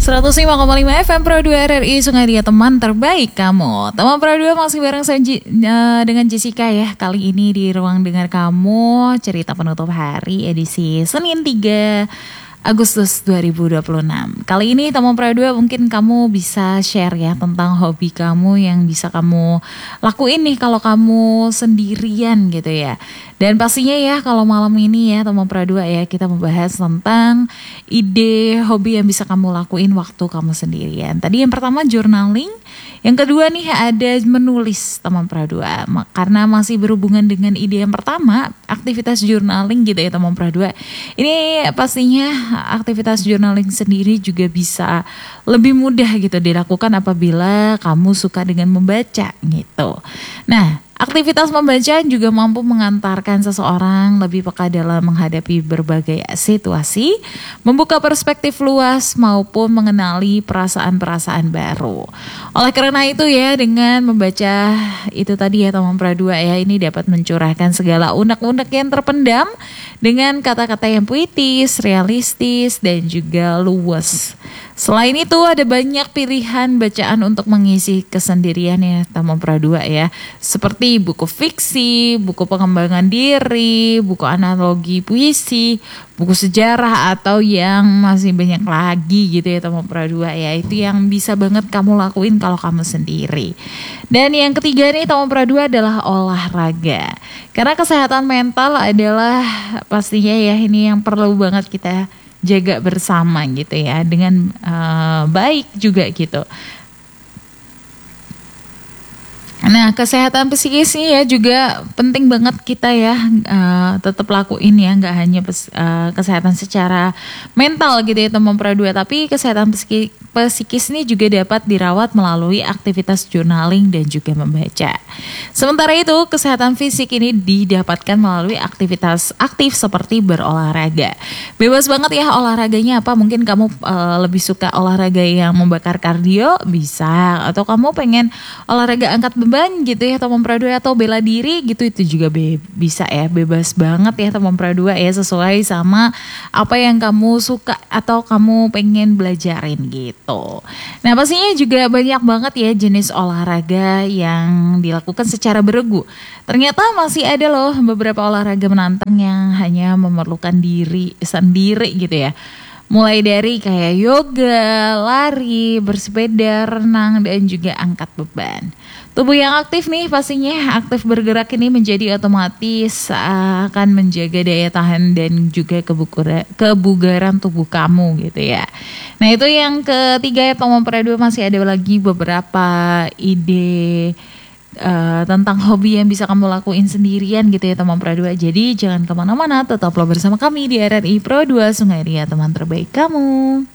105,5 FM Pro 2 RRI Sungai Dia, teman terbaik kamu. Teman Pro 2 masih bareng saya dengan Jessica ya. Kali ini di ruang dengar kamu, cerita penutup hari edisi Senin 3 Agustus 2026. Kali ini teman Pro 2 mungkin kamu bisa share ya tentang hobi kamu yang bisa kamu lakuin nih kalau kamu sendirian gitu ya. Dan pastinya ya kalau malam ini ya teman Pro 2 ya, kita membahas tentang ide hobi yang bisa kamu lakuin waktu kamu sendirian. Tadi yang pertama journaling, yang kedua nih ada menulis teman Pro 2. Karena masih berhubungan dengan ide yang pertama, aktivitas journaling gitu ya teman Pro 2. Ini pastinya aktivitas journaling sendiri juga bisa lebih mudah gitu dilakukan apabila kamu suka dengan membaca gitu. Nah, aktivitas membaca juga mampu mengantarkan seseorang lebih peka dalam menghadapi berbagai situasi, membuka perspektif luas maupun mengenali perasaan-perasaan baru. Oleh karena itu ya, dengan membaca itu tadi ya teman Pro 2 ya, ini dapat mencurahkan segala unek-unek yang terpendam dengan kata-kata yang puitis, realistis, dan juga luwes. Selain itu ada banyak pilihan bacaan untuk mengisi kesendirian ya teman Pro 2 ya. Seperti buku fiksi, buku pengembangan diri, buku analogi puisi, buku sejarah, atau yang masih banyak lagi gitu ya teman Pro 2 ya. Itu yang bisa banget kamu lakuin kalau kamu sendiri. Dan yang ketiga nih teman Pro 2 adalah olahraga. Karena kesehatan mental adalah pastinya ya ini yang perlu banget kita jaga bersama gitu ya, dengan baik juga gitu. Nah, kesehatan psikis ini ya juga penting banget kita ya tetap lakuin ya, nggak hanya kesehatan secara mental gitu ya teman Pro 2, tapi kesehatan psikis ini juga dapat dirawat melalui aktivitas journaling dan juga membaca. Sementara itu, kesehatan fisik ini didapatkan melalui aktivitas aktif seperti berolahraga. Bebas banget ya olahraganya apa, mungkin kamu lebih suka olahraga yang membakar kardio, bisa. Atau kamu pengen olahraga angkat beban gitu ya teman Pro 2, atau bela diri gitu, itu juga bisa ya, bebas banget ya teman Pro 2 ya, sesuai sama apa yang kamu suka atau kamu pengen belajarin gitu. Nah, pastinya juga banyak banget ya jenis olahraga yang dilakukan secara beregu. Ternyata masih ada loh beberapa olahraga menantang yang hanya memerlukan diri sendiri gitu ya. Mulai dari kayak yoga, lari, bersepeda, renang, dan juga angkat beban. Tubuh yang aktif nih pastinya, aktif bergerak ini menjadi otomatis akan menjaga daya tahan dan juga kebugaran tubuh kamu gitu ya. Nah, itu yang ketiga ya teman Pro 2, masih ada lagi beberapa ide tentang hobi yang bisa kamu lakuin sendirian gitu ya teman Pro 2. Jadi jangan kemana-mana, tetaplah bersama kami di RRI Pro 2 Sungai Dia, teman terbaik kamu.